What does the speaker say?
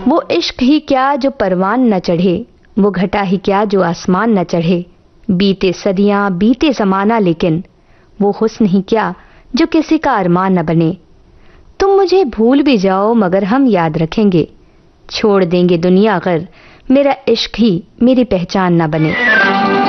वो इश्क ही क्या जो परवान न चढ़े, वो घटा ही क्या जो आसमान न चढ़े। बीते सदियां बीते ज़माना लेकिन वो हुस्न ही क्या जो किसी का अरमान न बने। तुम मुझे भूल भी जाओ मगर हम याद रखेंगे, छोड़ देंगे दुनिया अगर मेरा इश्क ही मेरी पहचान न बने।